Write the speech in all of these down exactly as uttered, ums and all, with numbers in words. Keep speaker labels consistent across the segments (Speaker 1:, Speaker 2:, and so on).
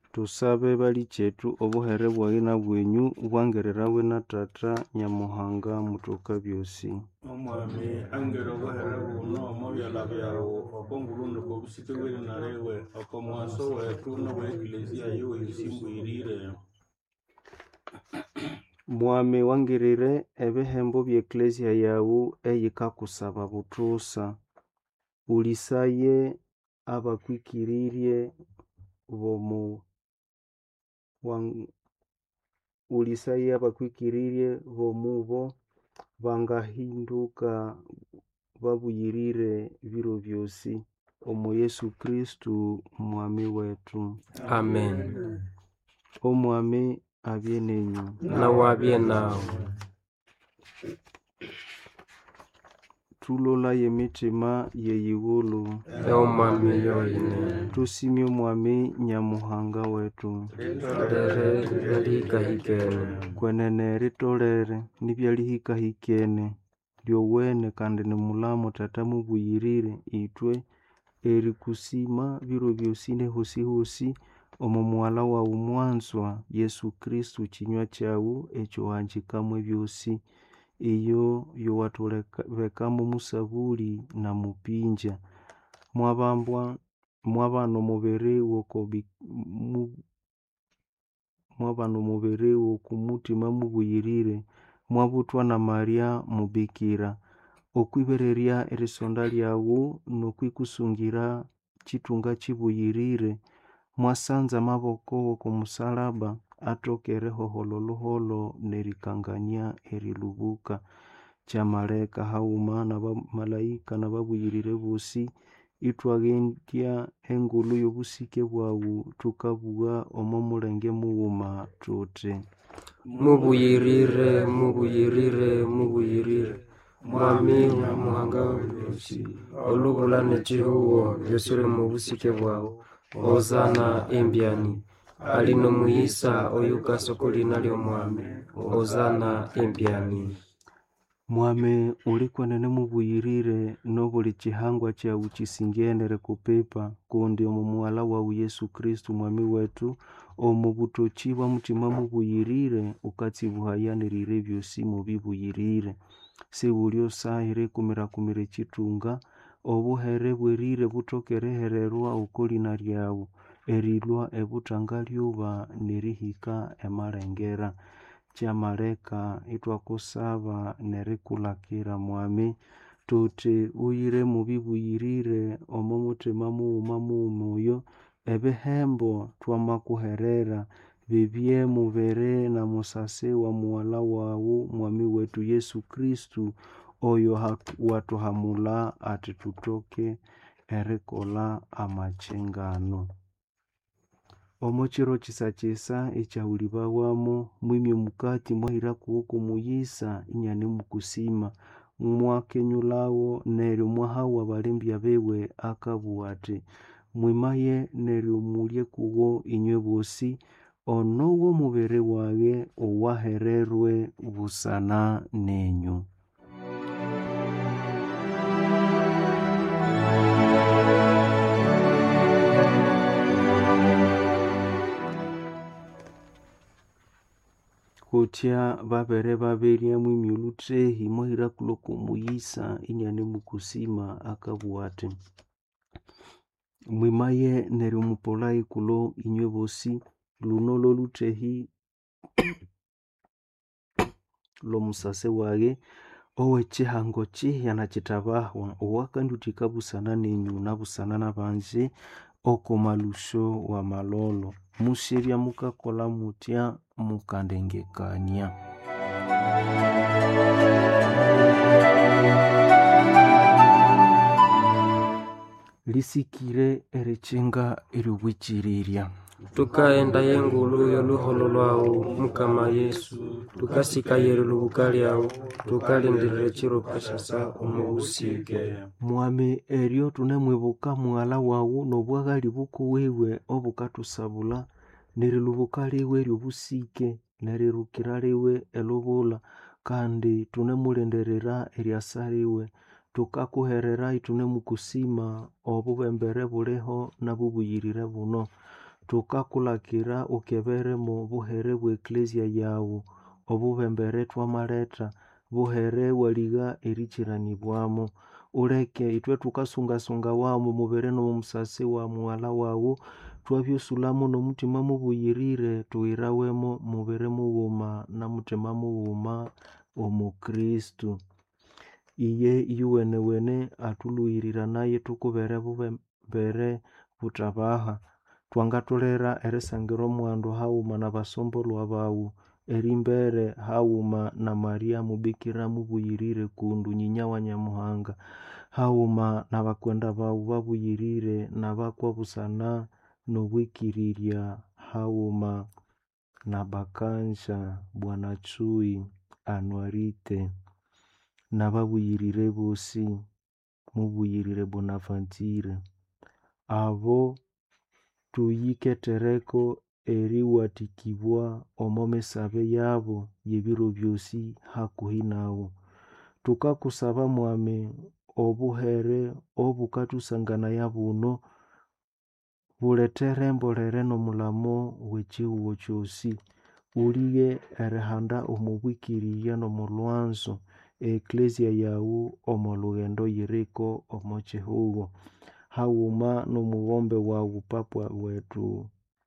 Speaker 1: Tusabe bali chetu obuhere bwawe na bwenyu bwangererawe na tata Nyamuhanga mutoka byosi.
Speaker 2: Omwami angero obuhere buno omubyala byawu okongulundu kobusike bwiri nalewe okomwaso wetu nobwa eklesia yiwe yusimbwirire.
Speaker 1: Mwami wangirire ebihembo bya eklesia yawu eyikakusaba butusa. Ulisaye abakwikirirye bomu wang... ulisaye abakwikirirye bomubo bangahinduka babuyirire biro byosi omu Yesu Kristu mwami wetu.
Speaker 3: Amen.
Speaker 1: Omwami abye nenyu
Speaker 3: nawe abye nawe.
Speaker 1: Tulola yemitima yeyigulu
Speaker 3: Omwami yoyine.
Speaker 1: tusimye omwami Nyamuhanga wetu.
Speaker 3: Litolere lyalihikahikene.
Speaker 1: Kwenene ritolere nibyalihikahikene lyowene kandi nimulamu tata mubuyirire itwe erikusima biro byosi nehosi hosi omu muwala wawu mwanzwa Yesu Kristu chinywa chawu echo wanjikamwe byosi iyo yowatulekamo musabuli na mupinja mwabambwa mwabano mubere wokobi mu, mwabano mubere wokumutima mubuyirire mwabutwa na Maria mubikira okwibererya erisonda lyawu nokwikusungira chitunga chibuyirire mwasanza amaboko wokumusalaba atokere hohololuholo nerikangania erilubuka chamaleka hauma na malaika na babuyirire bosi itwagendya engulu yobusike bwawu tukabuwa omo mulenge muwuma tuti
Speaker 3: mubuyirire mubuyirire mubuyirire mwami Nyamuhanga w'ebyosi olubulane chihuwo byosire mu busike bwawu ozana embyani ali no muhisa oyukasokolina ly'omwami ozana embyani.
Speaker 1: Mwami ulikwenene mubuyirire nobuli chihangwa chawu chisingenere kupepa kundi omu muwala wawu Yesu Kristu mwami wetu omu butochibwa mutima mubuyirire ukatsibuhayanirire byosi mubibuyirire sibulyo sahire kumira kumire chitunga obuhere bwerire butokerehererwa ukolina lyawu erilwa ebutanga lyuba nerihika emalengera chamaleka itwakusaba nerikulakira mwami tuti uyire mubibuyirire omo mutima muwuma muwumuyo ebihembo twamakuherera bibye mubere na musase wa muwala wawu mwami wetu Yesu Kristu oyo watuhamula ati tutoke erikola amachengano. Omo chiro chisa chisa ichaulibawamu mwimi mukati mwahira kuwoko muyisa inyane mukusima mwakenyulawo neryo mwahawa balembya bewe akabuwate mwimaye neryo mulye kuwo inywe bosi onowo mubere wawe owahererwe busana nenyu. Kutya babere baberya mwimi oluthehi mwahira kuloko muyisa inyane mukusima akabuwate mwimaye neryo mupolayi kulo inywe bosi luno loluthehi lomusase wage owe chihango chihya na chitabahwa owakandutika busana nenyu na busana nabanje oko malusho wa malolo musirya mukakola mutya mukandengekania. Lisikire erichinga eriwichirirya
Speaker 3: tukaenda yengulu yoluholo lwawu mukama Yesu tukasika yeri lubuka lyawu tukalindirire chiro kashasa omubusike
Speaker 1: mwami eryo tunemwibuka muwala wawu nobwagali buko wewe obukatusabula nerilubuka liwe eryobusike nerirukira liwe elubula kandi tunemulenderera eryasa liwe tukakuherera itunemukusima obubembere buliho nabubuyirire buno tukakulakira ukeberemo buhere bwa eklesia yawu obubembere twamaleta buhere waliga erichiranibwamo uleke itwe tukasungasunga wamu mubere n'omusasi wa muwala wawu twabyusulamu n'omutima mubuyirire tuwirawemo mubere muwuma na mutima muwuma omukristu iye yuwenewene atuluhirira naye tukubere bubembere butabaha twangatolera erisangira omwandu hawuma na basombolwa bawu erimbere hawuma na Maria mubikira mubuyirire kundu nyinya wa Nyamuhanga hawuma na bakwenda bawu babuyirire na bakwa busana n'obwikirirya hawuma na Bakansha Bwana Chui Anuarite na babuyirire bosi mubuyirire Bonaventure abo tuyiketereko eriwatikibwa omo mesabe yabo y'ebiro byosi hakuhi nawu tukakusaba mwami obuhere obukatusanganaya buno buletere embolere n'omulamo w'ekihugo kyosi uliye erihanda omubwikirirya n'omulwanzo eklesia yawu omo lugendo yiriko omo kihugo hawuma n'omuwombe wawu papa wetu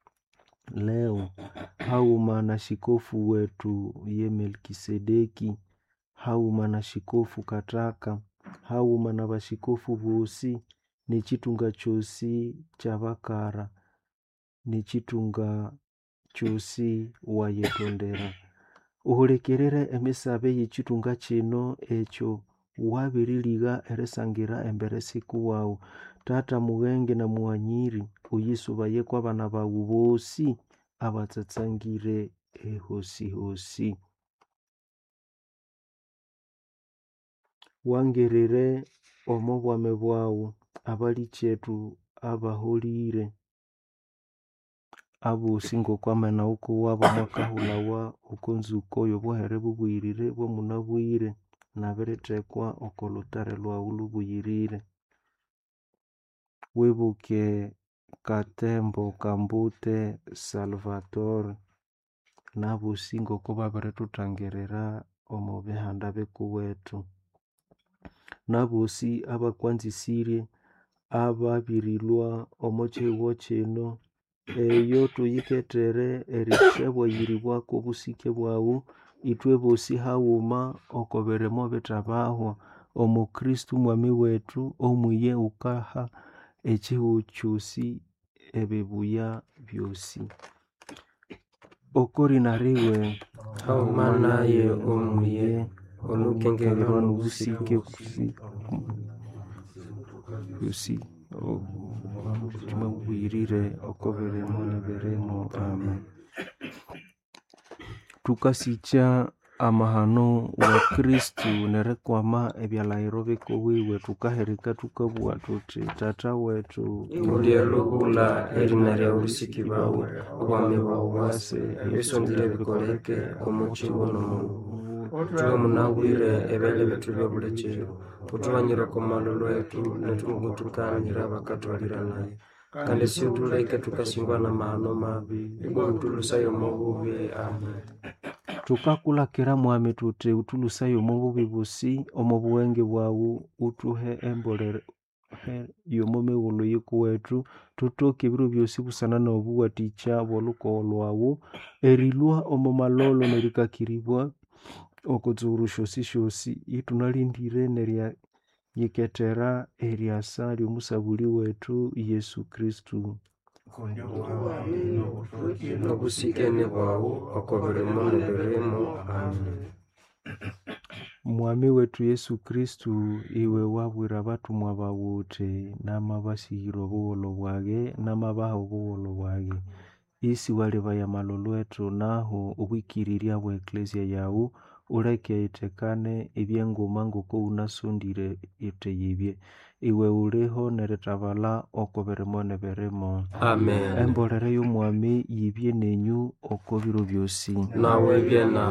Speaker 1: Leo hawuma na shikofu wetu ye Melkisedeki hawuma na shikofu Kataka hawuma na bashikofu bosi n'ekitunga kyosi ky'abakara n'ekitunga kyosi wayetondera uhulekerere emisabe y'ekitunga kino ekyo wabiriliga erisangira embere siku wawu tata muwenge na muwanyiri uyisubaye kw'abana bawu bosi abatsatsangire ehosi hosi wangerere omo bwame bwawu abali kyetu abaholire abosi ng'okwamana uku wabo mwakahulawa okonzuko y'obuhere bubwirire bwamunabwire nabiritekwa okolutare lwawu lubuyirire wibuke Katembo Kambute Salvatore n'abosi ng'oko babiritutangirira omu bihanda bikuwetu n'abosi abakwanzisirye ababirilwa omu kihugo kino eyo tuyiketere erishabwayiribwa kw'obusike bwawu itwe bosi hawuma okoberemo bitabahwa omukristu mwami wetu omwiye ukaha ekihugo kyosi ebibuya byosi okorina riwe
Speaker 3: hawuma naye omwiye
Speaker 1: olukengerwa n'obusike byosi obutima bubwirire okoberemo neberemo amen tukasikya amahano wa Kristu nerekwama ebyalahiro bikowiwe tukahereka tukabugha tuthi tata wetu
Speaker 3: ulye lubula erina lya obusiki bawu obwami bwawu bwase ebisonzire bikoleke omu kihugo n'omundu tuwe munawire ebele bitu by'obulekero utubanyire ku malulu etu netugutukanyira bakatwalira naye kandi si utuleke tukasingwa n'amahano mabi igwe utulusayo mu bubi amen
Speaker 1: tukakulakira mwami tuthi utulusayo mu bubi busi omu buwenge bwawu utuhe embolere y'omu mighulhu yikuwetu tutoke ebiro byosi busana n'obuwathikya bw'olukowo lwawu erilwa omu malolo nerikakiribwa okutsuru shosi shosi itunalindire nerya yiketera eryasa ly'omusabuli wetu Yesu Kristu
Speaker 3: obusikene bwawu okoberemo neberemo amen
Speaker 1: mwami wetu Yesu Kristu iwe wabwira abatumwa bawu uthi namabasihira obuwolo bwage namabaha obuwolo bwage isi walibaya amalolo ethu naho obwikirirya bwa eklesia yawu uleke itekane ebyenguma ng'oko wunasondire iteyibye iwe uliho nerithabala okoberemo neberemo
Speaker 3: amen
Speaker 1: embolere y'omwami yibye nenyu oko biro byosi
Speaker 3: nawe bye nawe